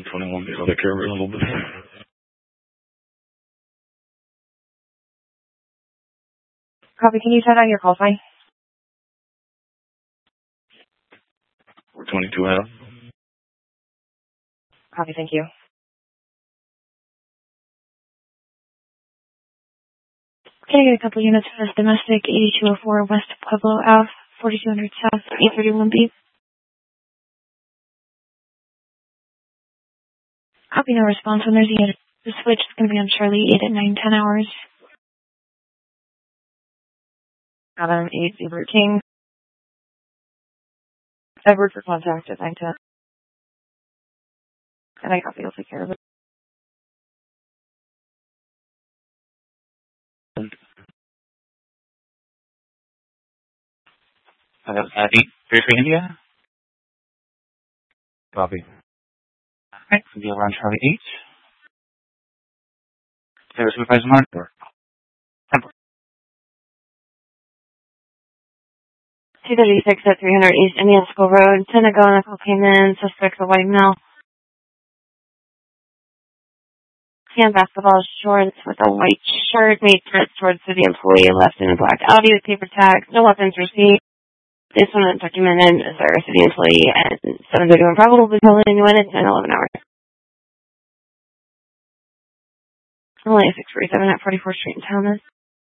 21 days. I'll take care of it in a little bit. Copy. Can you set out your call sign? 22 out. Copy. Thank you. Can I get a couple units for this domestic 8204 West Pueblo Ave, 4200 South, 831B? Copy. No response. When there's a unit, the switch is going to be on Charlie 8 at 9, 10 hours. Adam 8 Zebra King. Edward for contact at 910. And I copy. I'll take care of it. That was 833 India. Copy. Alright, so we'll run Charlie 8. Service Supervisor Mark. 236 at 300 East Indian School Road. Senegal and a call came in. Suspects a white male. Tan basketball shorts with a white shirt. Made threats towards city employee. Left in a black Audi with paper tags. No weapons received. This one is documented as our city employee and 7:31 probable holding anyone at 10:11 hours. Only 647 at 44th Street in Thomas.